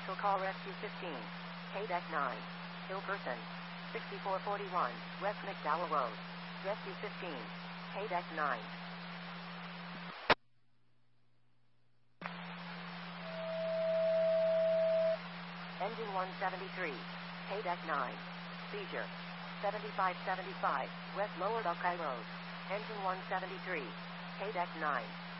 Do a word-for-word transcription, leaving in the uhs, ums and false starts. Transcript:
Special call Rescue fifteen. K-Deck nine. Ill person. sixty-four forty-one, West McDowell Road. Rescue fifteen. K-Deck nine. Engine one seventy-three. K-Deck nine. Seizure. seventy-five seventy-five, West Lower Buckeye Road. Engine one seventy-three. K-Deck nine.